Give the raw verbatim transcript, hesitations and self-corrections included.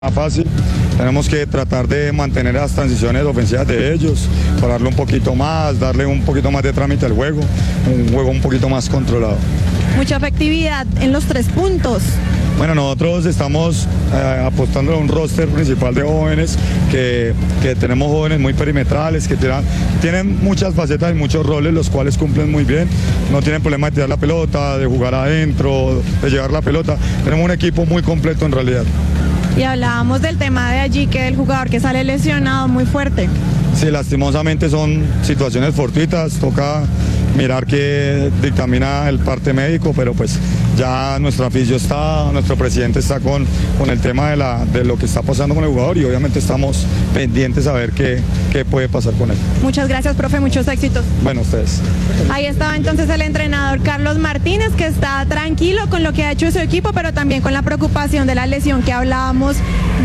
Fácil, tenemos que tratar de mantener las transiciones ofensivas de ellos, pararlo un poquito más, darle un poquito más de trámite al juego, un juego un poquito más controlado. Mucha efectividad en los tres puntos. Bueno, nosotros estamos eh, apostando a un roster principal de jóvenes, que, que tenemos jóvenes muy perimetrales, que tiran, tienen muchas facetas y muchos roles, los cuales cumplen muy bien, no tienen problema de tirar la pelota, de jugar adentro, de llevar la pelota, tenemos un equipo muy completo en realidad. Y hablábamos del tema de allí, que el jugador que sale lesionado muy fuerte. Sí, lastimosamente son situaciones fortuitas, toca mirar qué dictamina el parte médico, pero pues ya nuestro aficio está, nuestro presidente está con, con el tema de, la, de lo que está pasando con el jugador y obviamente estamos pendientes a ver qué, qué puede pasar con él. Muchas gracias, profe, muchos éxitos. Bueno, ustedes. Ahí estaba entonces el entrenador Carlos Martínez, que está tranquilo con lo que ha hecho su equipo, pero también con la preocupación de la lesión que hablábamos